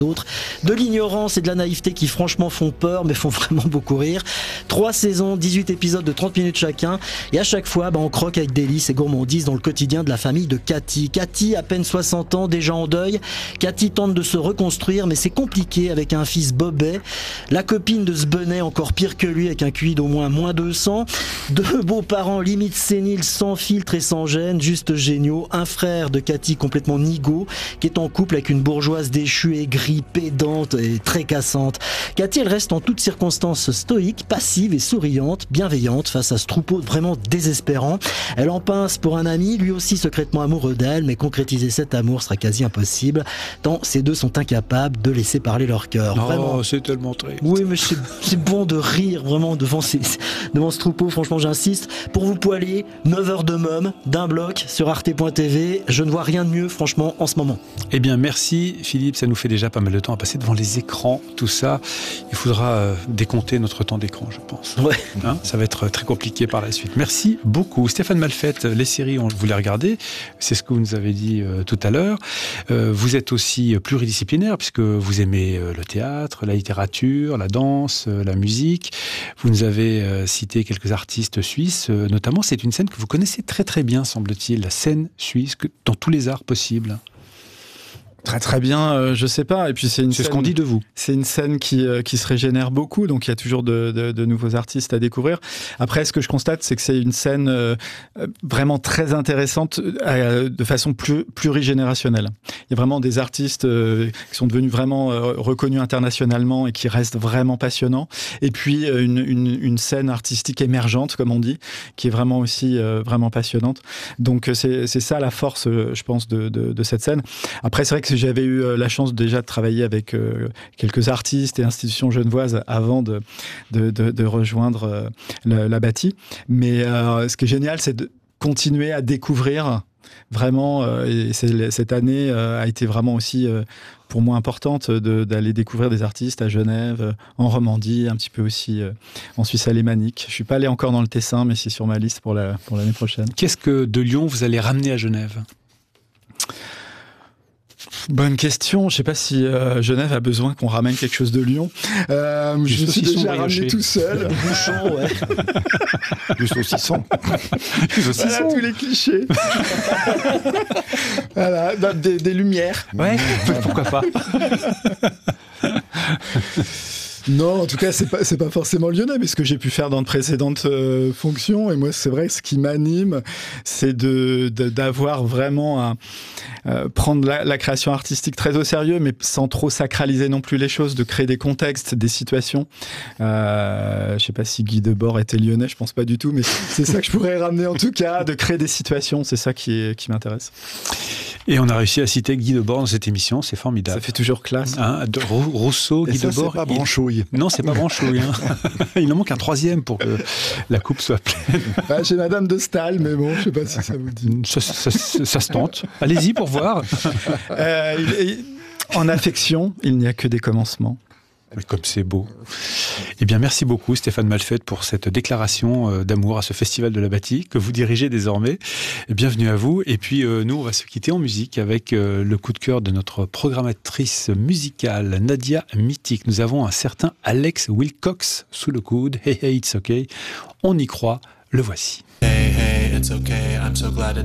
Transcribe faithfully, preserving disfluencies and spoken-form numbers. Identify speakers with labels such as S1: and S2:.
S1: d'autres, de l'ignorance et de la naïveté qui franchement font peur mais font vraiment beaucoup rire. Trois saisons, dix-huit épisodes de trente minutes chacun et à chaque fois bah, on croque avec délice et gourmandise dans le quotidien de la famille de Cathy. Cathy, à peine soixante ans, déjà en deuil. Cathy tente de se reconstruire mais c'est compliqué avec un fils bobet. La copine de ce Benet encore pire que lui avec un Q I d'au moins moins deux cents. Deux beaux-parents limite séniles sans filtre et sans gêne, juste géniaux. Un frère de Cathy complètement nigo qui est en couple avec une bourgeoise déchue et grise, pédante et très cassante. Cathy, elle reste en toutes circonstances stoïque, passive et souriante, bienveillante face à ce troupeau vraiment désespérant. Elle en pince pour un ami, lui aussi secrètement amoureux d'elle, mais concrétiser cet amour sera quasi impossible, tant ces deux sont incapables de laisser parler leur cœur.
S2: Oh,
S1: vraiment.
S2: C'est tellement triste.
S1: Oui, mais c'est, c'est bon de rire vraiment devant, ces, devant ce troupeau, franchement j'insiste. Pour vous poiler, neuf heures de mum, d'un bloc sur arte point t v, je ne vois rien de mieux franchement en ce moment.
S2: Eh bien merci Philippe, ça nous fait déjà pas mal de temps à passer devant les écrans, tout ça. Il faudra euh, décompter notre temps d'écran, je pense.
S1: Ouais.
S2: Hein, ça va être très compliqué par la suite. Merci beaucoup. Stéphane Malfette, les séries, on vous les regardez. C'est ce que vous nous avez dit euh, tout à l'heure. Euh, vous êtes aussi pluridisciplinaire puisque vous aimez euh, le théâtre, la littérature, la danse, euh, la musique. Vous nous avez euh, cité quelques artistes suisses, euh, notamment. C'est une scène que vous connaissez très très bien, semble-t-il, la scène suisse, que, dans tous les arts possibles.
S3: Très très bien, euh, je sais pas. Et puis c'est une
S2: c'est
S3: scène,
S2: ce qu'on dit de vous.
S3: C'est une scène qui euh, qui se régénère beaucoup, donc il y a toujours de, de, de nouveaux artistes à découvrir. Après, ce que je constate, c'est que c'est une scène euh, vraiment très intéressante, euh, de façon plus plurigénérationnelle. Il y a vraiment des artistes euh, qui sont devenus vraiment euh, reconnus internationalement et qui restent vraiment passionnants. Et puis euh, une, une une scène artistique émergente, comme on dit, qui est vraiment aussi euh, vraiment passionnante. Donc c'est c'est ça la force, euh, je pense, de, de de cette scène. Après, c'est vrai que j'avais eu la chance déjà de travailler avec euh, quelques artistes et institutions genevoises avant de, de, de, de rejoindre euh, la, la Bâtie. Mais euh, ce qui est génial, c'est de continuer à découvrir vraiment, euh, et c'est, cette année euh, a été vraiment aussi euh, pour moi importante de, d'aller découvrir des artistes à Genève, en Romandie, un petit peu aussi euh, en Suisse alémanique. Je suis pas allé encore dans le Tessin, mais c'est sur ma liste pour, la, pour l'année prochaine.
S2: Qu'est-ce que de Lyon vous allez ramener à Genève ?
S3: Bonne question. Je sais pas si euh, Genève a besoin qu'on ramène quelque chose de Lyon. Euh, je suis déjà ramené tout seul.
S1: Des bouchons, ouais.
S2: Du saucisson. Du saucisson.
S3: Voilà tous les clichés. Voilà, des, des lumières.
S2: Ouais, pourquoi pas.
S3: Non, en tout cas, c'est pas, c'est pas forcément lyonnais, mais ce que j'ai pu faire dans de précédentes euh, fonctions, et moi, c'est vrai que ce qui m'anime, c'est de, de d'avoir vraiment un, euh, prendre la, la création artistique très au sérieux, mais sans trop sacraliser non plus les choses, de créer des contextes, des situations. Euh, je sais pas si Guy Debord était lyonnais, je pense pas du tout, mais c'est ça que je pourrais ramener en tout cas, de créer des situations, c'est ça qui, est, qui m'intéresse.
S2: Et on a réussi à citer Guy Debord dans cette émission, c'est formidable.
S3: Ça fait toujours classe.
S2: Hein, de Rousseau, Guy
S4: ça,
S2: Debord.
S4: C'est pas branchouille.
S2: Il... Non, c'est pas branchouille. Hein. Il en manque un troisième pour que la coupe soit pleine.
S3: Bah, j'ai Madame de Staël, mais bon, je sais pas si ça vous dit.
S2: Ça, ça, ça, ça se tente. Allez-y pour voir.
S3: Euh, il, il, en affection, il n'y a que des commencements.
S2: Mais comme c'est beau. Eh bien, merci beaucoup Stéphane Malfette pour cette déclaration d'amour à ce Festival de la Bâtie que vous dirigez désormais. Bienvenue à vous. Et puis, euh, nous, on va se quitter en musique avec euh, le coup de cœur de notre programmatrice musicale, Nadia Mythique. Nous avons un certain Alex Wilcox sous le coude. Hey, hey, it's okay. On y croit. Le voici.
S5: Hey, hey, it's okay. I'm so glad